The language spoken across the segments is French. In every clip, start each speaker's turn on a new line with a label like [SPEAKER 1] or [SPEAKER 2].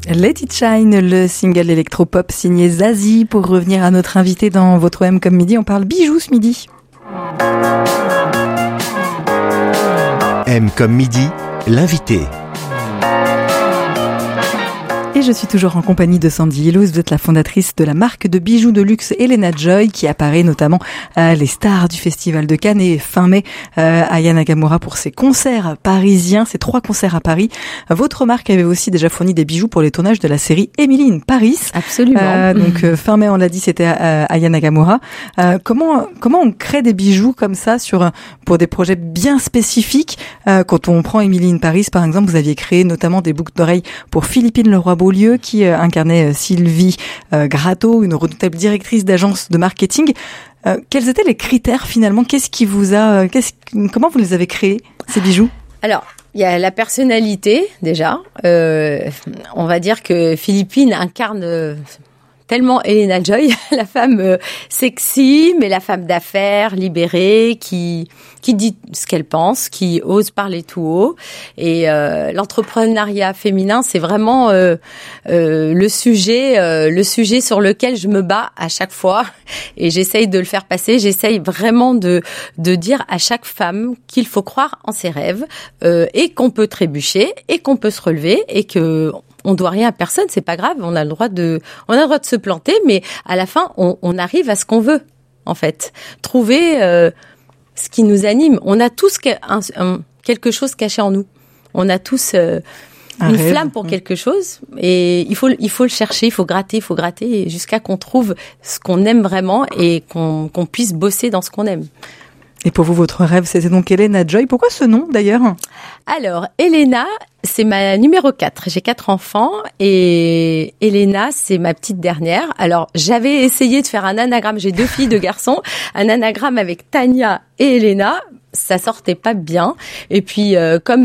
[SPEAKER 1] Let It Shine, le single électropop signé Zazie. Pour revenir à notre invité dans votre M comme midi, on parle bijoux ce midi.
[SPEAKER 2] M comme midi, l'invité.
[SPEAKER 1] Et je suis toujours en compagnie de Sandy Illouz. Vous êtes la fondatrice de la marque de bijoux de luxe Elena Joy, qui apparaît notamment les stars du Festival de Cannes et fin mai à Aya Nakamura pour ses concerts parisiens, ses 3 concerts à Paris. Votre marque avait aussi déjà fourni des bijoux pour les tournages de la série Emily in Paris.
[SPEAKER 3] Absolument.
[SPEAKER 1] Donc fin mai, on l'a dit, c'était à Aya Nakamura. Comment on crée des bijoux comme ça pour des projets bien spécifiques? Quand on prend Emily in Paris, par exemple, vous aviez créé notamment des boucles d'oreilles pour Philippine Leroy-Beaulieu, qui incarnait Sylvie Gratteau, une redoutable directrice d'agence de marketing. Quels étaient les critères finalement? Comment vous les avez créés, ces bijoux?
[SPEAKER 3] Alors, il y a la personnalité déjà. On va dire que Philippine incarne tellement Elena Joy, la femme sexy, mais la femme d'affaires, libérée, qui dit ce qu'elle pense, qui ose parler tout haut. Et l'entrepreneuriat féminin, c'est vraiment le sujet sur lequel je me bats à chaque fois. Et j'essaye de le faire passer. J'essaye vraiment de dire à chaque femme qu'il faut croire en ses rêves et qu'on peut trébucher et qu'on peut se relever et que on doit rien à personne, c'est pas grave, on a le droit de se planter, mais à la fin, on arrive à ce qu'on veut, en fait. Trouver ce qui nous anime. On a tous quelque chose caché en nous. On a tous une flamme pour quelque chose, et il faut le chercher, il faut gratter jusqu'à qu'on trouve ce qu'on aime vraiment et qu'on puisse bosser dans ce qu'on aime.
[SPEAKER 1] Et pour vous, votre rêve, c'était donc Elena Joy. Pourquoi ce nom, d'ailleurs?
[SPEAKER 3] Alors, Elena, c'est ma numéro 4. J'ai 4 enfants et Elena, c'est ma petite dernière. Alors, j'avais essayé de faire un anagramme. J'ai 2 filles, 2 garçons. Un anagramme avec Tania et Elena. Ça sortait pas bien. Et puis, comme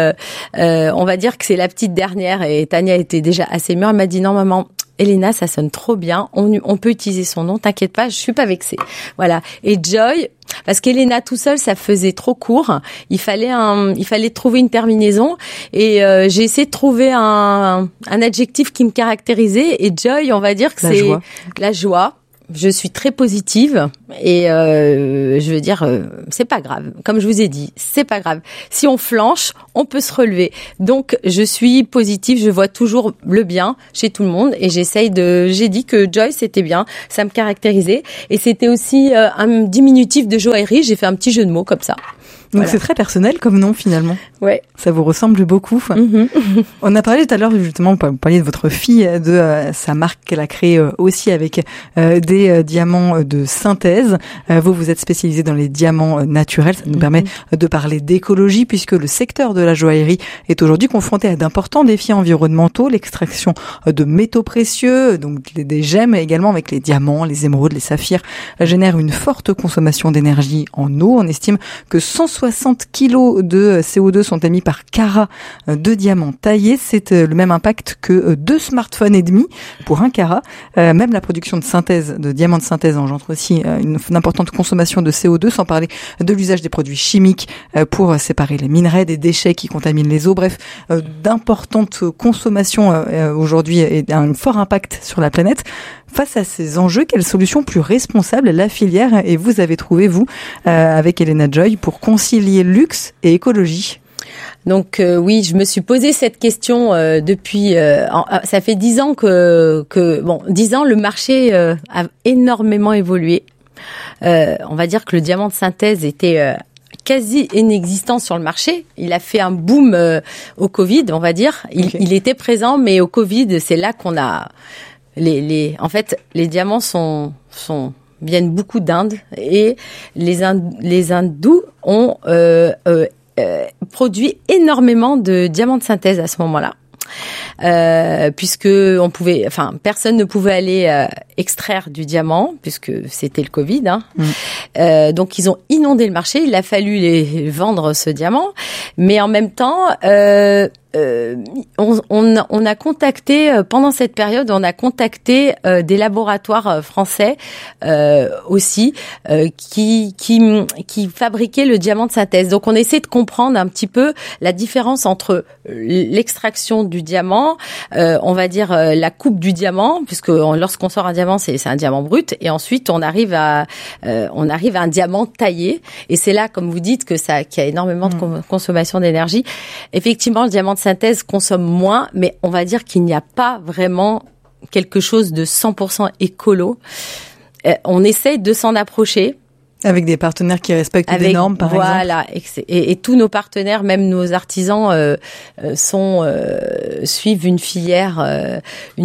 [SPEAKER 3] on va dire que c'est la petite dernière et Tania était déjà assez mûre, elle m'a dit non, maman, Elena, ça sonne trop bien. On peut utiliser son nom. T'inquiète pas, je suis pas vexée. Voilà. Et Joy, parce qu'Elena tout seul, ça faisait trop court. Il fallait trouver une terminaison. Et j'ai essayé de trouver un adjectif qui me caractérisait. Et Joy, on va dire que c'est la joie. Je suis très positive et je veux dire c'est pas grave. Comme je vous ai dit, c'est pas grave. Si on flanche, on peut se relever. Donc je suis positive, je vois toujours le bien chez tout le monde et j'ai dit que Joy c'était bien, ça me caractérisait et c'était aussi un diminutif de joaillerie, j'ai fait un petit jeu de mots comme ça.
[SPEAKER 1] Donc
[SPEAKER 3] voilà.
[SPEAKER 1] C'est très personnel comme nom finalement.
[SPEAKER 3] Ouais.
[SPEAKER 1] Ça vous ressemble beaucoup.
[SPEAKER 3] Mm-hmm.
[SPEAKER 1] On a parlé tout à l'heure justement, vous parliez de votre fille, de sa marque qu'elle a créée aussi avec des diamants de synthèse. Vous êtes spécialisé dans les diamants naturels. Ça nous permet de parler d'écologie puisque le secteur de la joaillerie est aujourd'hui confronté à d'importants défis environnementaux. L'extraction de métaux précieux, donc des gemmes également avec les diamants, les émeraudes, les saphirs, génère une forte consommation d'énergie en eau. On estime que 160 kilos de CO2 sont émis par carat de diamants taillés. C'est le même impact que 2 smartphones et demi pour 1 carat. Même la production de diamants de synthèse engendre aussi une importante consommation de CO2, sans parler de l'usage des produits chimiques pour séparer les minerais des déchets qui contaminent les eaux. Bref, d'importantes consommations aujourd'hui et un fort impact sur la planète. Face à ces enjeux, quelle solution plus responsable la filière et vous avez trouvé, vous, avec Elena Joy, pour concilier luxe et écologie?
[SPEAKER 3] Donc oui, je me suis posé cette question depuis. Ça fait 10 ans que 10 ans, le marché a énormément évolué. On va dire que le diamant de synthèse était quasi inexistant sur le marché. Il a fait un boom au Covid, on va dire. Il était présent, mais au Covid, c'est là qu'on a en fait, les diamants viennent beaucoup d'Inde et les Hindous ont produit énormément de diamants de synthèse à ce moment-là. Puisque personne ne pouvait aller extraire du diamant puisque c'était le Covid. Donc ils ont inondé le marché. Il a fallu les vendre ce diamant, mais en même temps, on a contacté pendant cette période, des laboratoires français aussi qui fabriquaient le diamant de synthèse. Donc on essaie de comprendre un petit peu la différence entre l'extraction du diamant, on va dire la coupe du diamant, puisque lorsqu'on sort un diamant, c'est un diamant brut, et ensuite on arrive à un diamant taillé. Et c'est là, comme vous dites, qu'il y a énormément de consommation d'énergie. Effectivement, le diamant de synthèse consomme moins, mais on va dire qu'il n'y a pas vraiment quelque chose de 100% écolo. On essaye de s'en approcher.
[SPEAKER 1] Avec des partenaires qui respectent des normes, par exemple. Voilà,
[SPEAKER 3] et tous nos partenaires, même nos artisans, suivent une filière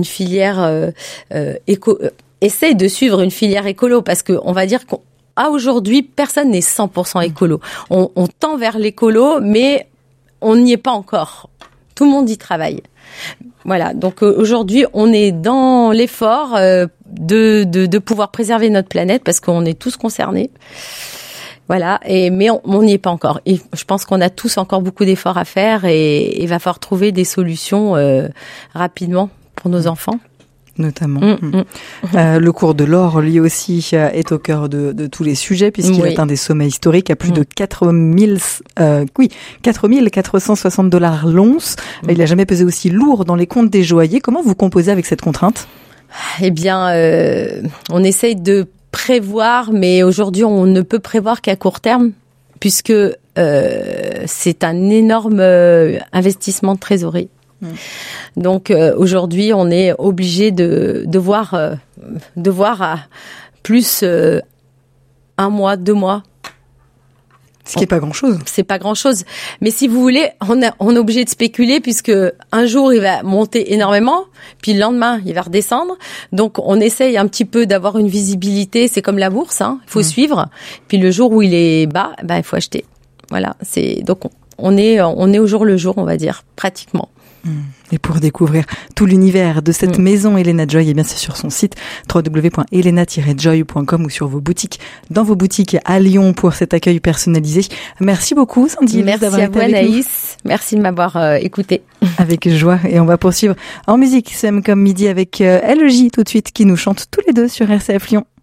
[SPEAKER 3] éco. Essayent de suivre une filière écolo, parce que on va dire aujourd'hui, personne n'est 100% écolo. On tend vers l'écolo, mais on n'y est pas encore. Tout le monde y travaille. Voilà. Donc aujourd'hui, on est dans l'effort de pouvoir préserver notre planète, parce qu'on est tous concernés. Voilà. Mais on n'y est pas encore. Et je pense qu'on a tous encore beaucoup d'efforts à faire, et il va falloir trouver des solutions rapidement pour nos enfants.
[SPEAKER 1] Notamment. Le cours de l'or, lui aussi, est au cœur de tous les sujets, puisqu'il atteint des sommets historiques à plus de 4,460 $ l'once. Il n'a jamais pesé aussi lourd dans les comptes des joailliers. Comment vous composez avec cette contrainte?
[SPEAKER 3] Eh bien, on essaye de prévoir, mais aujourd'hui, on ne peut prévoir qu'à court terme, puisque c'est un énorme investissement de trésorerie. Donc aujourd'hui, on est obligé de voir à plus 1 mois, 2 mois.
[SPEAKER 1] Ce qui est pas grand-chose.
[SPEAKER 3] C'est pas grand-chose. Mais si vous voulez, on est obligé de spéculer, puisque un jour il va monter énormément, puis le lendemain il va redescendre. Donc on essaye un petit peu d'avoir une visibilité. C'est comme la bourse, hein. Il faut suivre. Puis le jour où il est bas, il faut acheter. Voilà. Donc on est au jour le jour, on va dire, pratiquement.
[SPEAKER 1] Et pour découvrir tout l'univers de cette maison Elena Joy, bien c'est sur son site www.elena-joy.com ou sur dans vos boutiques à Lyon pour cet accueil personnalisé. Merci beaucoup, Sandy.
[SPEAKER 3] Merci à vous, Anaïs. Merci de m'avoir écouté.
[SPEAKER 1] Avec joie. Et on va poursuivre en musique, comme midi, avec LJ tout de suite, qui nous chante tous les deux sur RCF Lyon.